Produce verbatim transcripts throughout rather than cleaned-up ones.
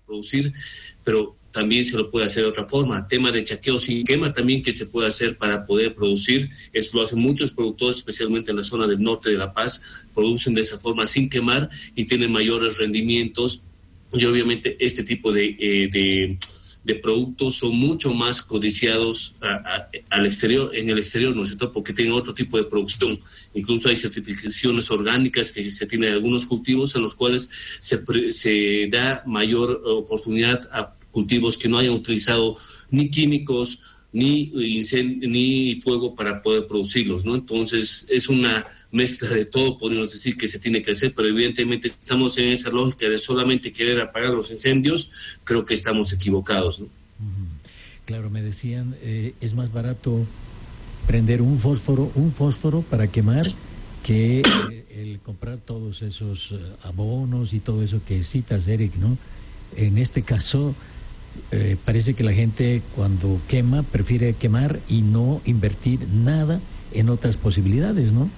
producir, pero también se lo puede hacer de otra forma. Tema de chaqueo sin quema también que se puede hacer para poder producir. Eso lo hacen muchos productores, especialmente en la zona del norte de La Paz, producen de esa forma sin quemar y tienen mayores rendimientos. Y obviamente este tipo de, eh, de, de productos son mucho más codiciados a, a, al exterior, en el exterior, ¿no es cierto? Porque tienen otro tipo de producción. Incluso hay certificaciones orgánicas que se tienen en algunos cultivos en los cuales se, se da mayor oportunidad a cultivos que no hayan utilizado ni químicos ni incendio, ni fuego para poder producirlos, ¿no? Entonces es una mezcla de todo, podemos decir, que se tiene que hacer, pero evidentemente estamos en esa lógica de solamente querer apagar los incendios. Creo que estamos equivocados, ¿no? Claro, me decían, eh, es más barato prender un fósforo, un fósforo para quemar que eh, el comprar todos esos uh, abonos y todo eso que citas, Eric, ¿no? En este caso, eh, parece que la gente cuando quema prefiere quemar y no invertir nada en otras posibilidades, ¿no?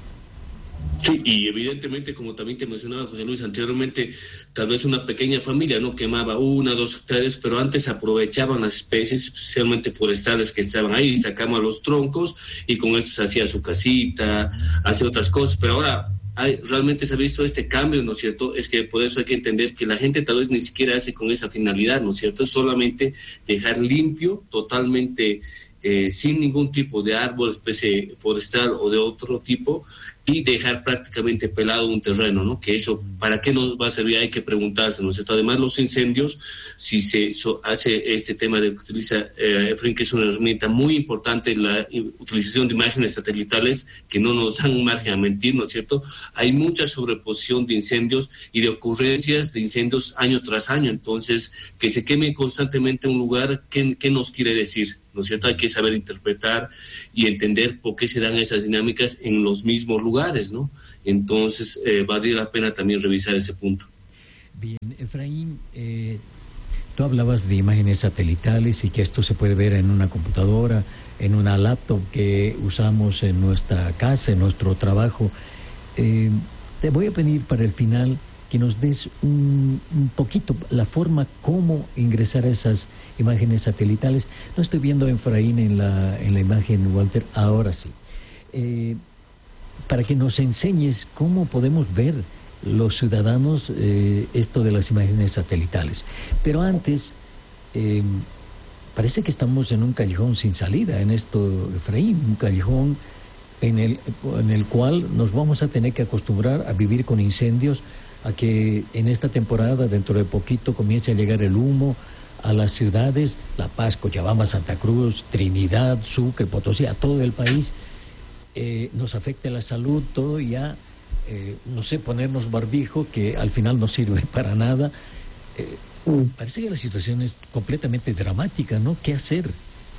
Sí, y evidentemente, como también te mencionaba José Luis anteriormente, tal vez una pequeña familia no quemaba una, dos hectáreas, pero antes aprovechaban las especies, especialmente forestales que estaban ahí, sacaban los troncos y con esto se hacía su casita, hacía otras cosas, pero ahora hay, realmente se ha visto este cambio, ¿no es cierto? Es que por eso hay que entender que la gente tal vez ni siquiera hace con esa finalidad, ¿no es cierto? Es solamente dejar limpio, totalmente eh, sin ningún tipo de árbol, especie forestal o de otro tipo, y dejar prácticamente pelado un terreno, ¿no? Que eso, ¿para qué nos va a servir? Hay que preguntarse, ¿no es cierto? Además, los incendios, si se so, hace este tema de que utiliza eh, EFRIN, que es una herramienta muy importante, la utilización de imágenes satelitales, que no nos dan un margen a mentir, ¿no es cierto? Hay mucha sobreposición de incendios y de ocurrencias de incendios año tras año, entonces, que se queme constantemente un lugar, ¿qué, qué nos quiere decir? ¿No es cierto? Hay que saber interpretar y entender por qué se dan esas dinámicas en los mismos lugares, ¿no? Entonces, eh, valdría la pena también revisar ese punto. Bien, Efraín, eh, tú hablabas de imágenes satelitales y que esto se puede ver en una computadora, en una laptop que usamos en nuestra casa, en nuestro trabajo. Eh, te voy a pedir para el final que nos des un, un poquito la forma cómo ingresar a esas imágenes satelitales. No estoy viendo a Efraín en la, en la imagen, Walter, ahora sí. Eh, para que nos enseñes cómo podemos ver los ciudadanos eh, esto de las imágenes satelitales. Pero antes, eh, parece que estamos en un callejón sin salida en esto, Efraín, un callejón en el, en el cual nos vamos a tener que acostumbrar a vivir con incendios, a que en esta temporada, dentro de poquito, comience a llegar el humo a las ciudades, La Paz, Cochabamba, Santa Cruz, Trinidad, Sucre, Potosí, a todo el país, eh, nos afecte la salud, todo ya, eh, no sé, ponernos barbijo, que al final no sirve para nada. Eh, mm. Parece que la situación es completamente dramática, ¿no? ¿Qué hacer?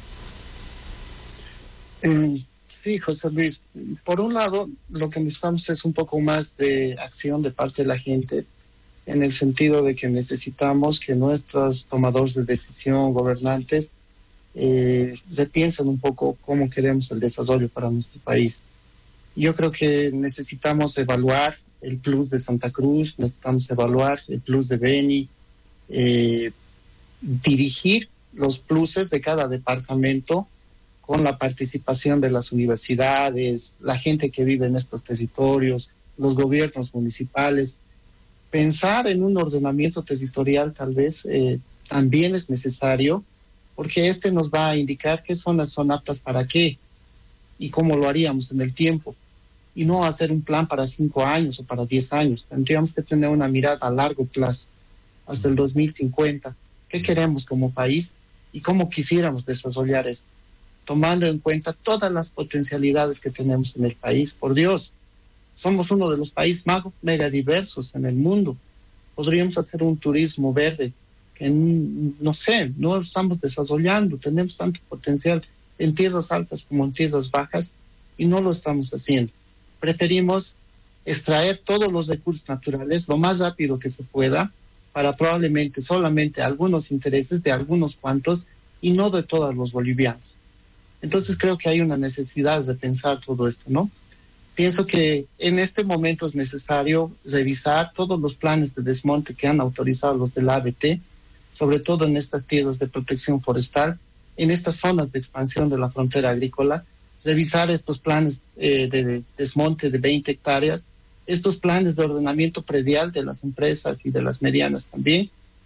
Eh... Sí, José Luis. Por un lado, lo que necesitamos es un poco más de acción de parte de la gente, en el sentido de que necesitamos que nuestros tomadores de decisión, gobernantes, eh, repiensen un poco cómo queremos el desarrollo para nuestro país. Yo creo que necesitamos evaluar el plus de Santa Cruz, necesitamos evaluar el plus de Beni, eh, dirigir los pluses de cada departamento con la participación de las universidades, la gente que vive en estos territorios, los gobiernos municipales. Pensar en un ordenamiento territorial tal vez eh, también es necesario, porque este nos va a indicar qué zonas son aptas para qué y cómo lo haríamos en el tiempo, y no hacer un plan para cinco años o para diez años. Tendríamos que tener una mirada a largo plazo, hasta el dos mil cincuenta. ¿Qué queremos como país y cómo quisiéramos desarrollar esto? Tomando en cuenta todas las potencialidades que tenemos en el país. Por Dios, somos uno de los países más mega diversos en el mundo. Podríamos hacer un turismo verde que, no sé, no estamos desarrollando. Tenemos tanto potencial en tierras altas como en tierras bajas y no lo estamos haciendo. Preferimos extraer todos los recursos naturales lo más rápido que se pueda para probablemente solamente algunos intereses de algunos cuantos y no de todos los bolivianos. Entonces creo que hay una necesidad de pensar todo esto, ¿no? Pienso que en este momento es necesario revisar todos los planes de desmonte que han autorizado los del A B T sobre todo en estas tierras de protección forestal, en estas zonas de expansión de la frontera agrícola, revisar estos planes eh, de desmonte de veinte hectáreas, estos planes de ordenamiento predial de las empresas y de las medianas también.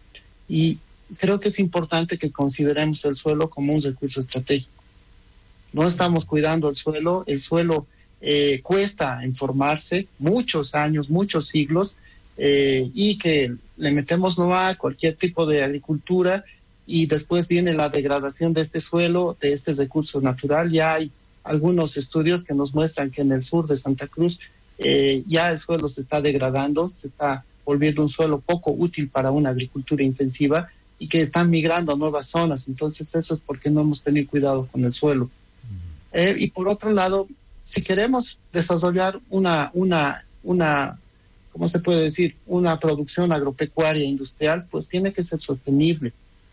Y creo que es importante que consideremos el suelo como un recurso estratégico. No estamos cuidando el suelo, el suelo eh, cuesta en formarse muchos años, muchos siglos, eh, y que le metemos no a cualquier tipo de agricultura y después viene la degradación de este suelo, de este recurso natural. Ya hay algunos estudios que nos muestran que en el sur de Santa Cruz eh, ya el suelo se está degradando, se está volviendo un suelo poco útil para una agricultura intensiva y que están migrando a nuevas zonas. Entonces eso es porque no hemos tenido cuidado con el suelo. Uh-huh. Eh, y por otro lado, si queremos desarrollar una, una, una, ¿cómo se puede decir? Una producción agropecuaria industrial, pues tiene que ser sostenible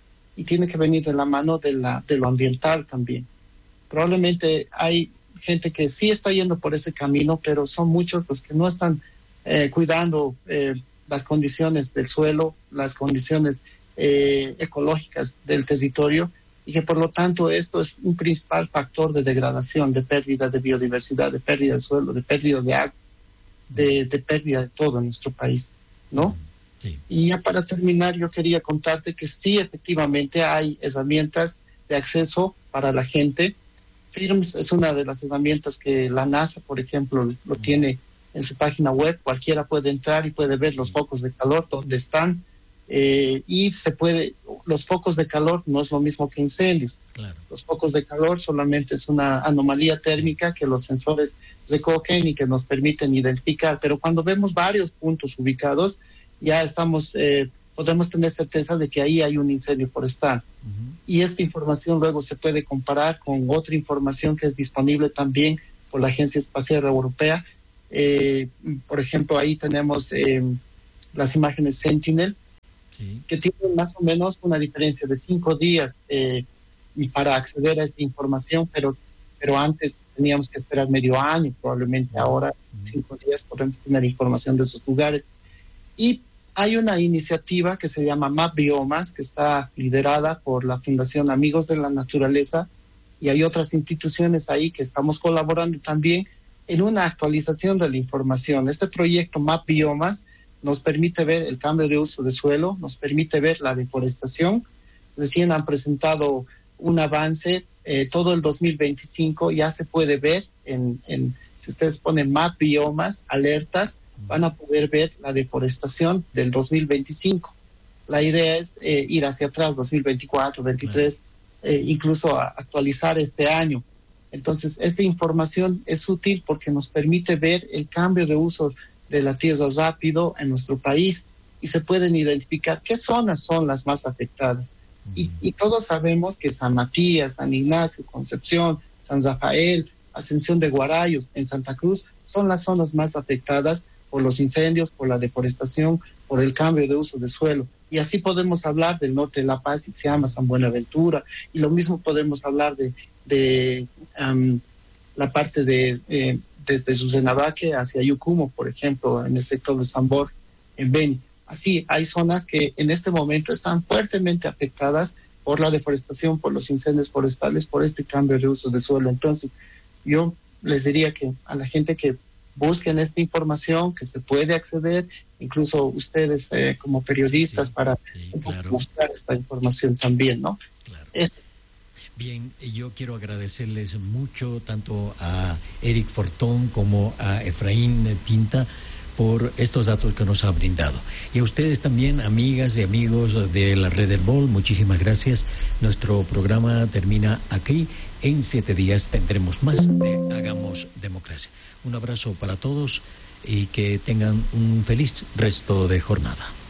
y tiene que venir de la mano de, la, de lo ambiental también. Probablemente hay gente que sí está yendo por ese camino, pero son muchos los que no están eh, cuidando eh, las condiciones del suelo, las condiciones eh, ecológicas del territorio, y que por lo tanto esto es un principal factor de degradación, de pérdida de biodiversidad, de pérdida de suelo, de pérdida de agua, de, de pérdida de todo en nuestro país, ¿no? Sí. Y ya para terminar, yo quería contarte que sí, efectivamente hay herramientas de acceso para la gente. FIRMS es una de las herramientas que la NASA, por ejemplo, lo tiene en su página web. Cualquiera puede entrar y puede ver los focos de calor, dónde están, eh, y se puede, los focos de calor no es lo mismo que incendios. Claro. Los focos de calor solamente es una anomalía térmica que los sensores recogen y que nos permiten identificar, pero cuando vemos varios puntos ubicados, ya estamos, eh, podemos tener certeza de que ahí hay un incendio forestal. Uh-huh. Y esta información luego se puede comparar con otra información que es disponible también por la Agencia Espacial Europea. Eh, por ejemplo, ahí tenemos eh, las imágenes Sentinel, sí, que tienen más o menos una diferencia de cinco días eh, para acceder a esta información, pero, pero antes teníamos que esperar medio año, probablemente uh-huh. Ahora cinco días podemos tener información de esos lugares. Y hay una iniciativa que se llama Map Biomas, que está liderada por la Fundación Amigos de la Naturaleza, y hay otras instituciones ahí que estamos colaborando también en una actualización de la información. Este proyecto Map Biomas nos permite ver el cambio de uso de suelo, nos permite ver la deforestación. Recién han presentado un avance, eh, todo el dos mil veinticinco ya se puede ver, en, en si ustedes ponen Map Biomas, alertas, van a poder ver la deforestación del dos mil veinticinco. La idea es eh, ir hacia atrás, dos mil veinticuatro, veintitrés, eh, incluso a actualizar este año. Entonces, esta información es útil porque nos permite ver el cambio de uso de la tierra rápido en nuestro país y se pueden identificar qué zonas son las más afectadas. Uh-huh. Y, y todos sabemos que San Matías, San Ignacio, Concepción, San Rafael, Ascensión de Guarayos, en Santa Cruz, son las zonas más afectadas por los incendios, por la deforestación, por el cambio de uso de suelo. Y así podemos hablar del norte de La Paz y se llama San Buenaventura, y lo mismo podemos hablar de, de um, la parte de, eh, de, de Susenabaque hacia Yucumo, por ejemplo, en el sector de San Borja, en Beni. Así, hay zonas que en este momento están fuertemente afectadas por la deforestación, por los incendios forestales, por este cambio de uso del suelo. Entonces, yo les diría que a la gente que busquen esta información, que se puede acceder, incluso ustedes eh, como periodistas, sí, para sí, claro, mostrar esta información también, ¿no? Claro. Es... Bien, yo quiero agradecerles mucho tanto a Eric Fortón como a Efraín Tinta por estos datos que nos ha brindado. Y a ustedes también, amigas y amigos de la Red Herbol, muchísimas gracias. Nuestro programa termina aquí. En siete días tendremos más de Hagamos Democracia. Un abrazo para todos y que tengan un feliz resto de jornada.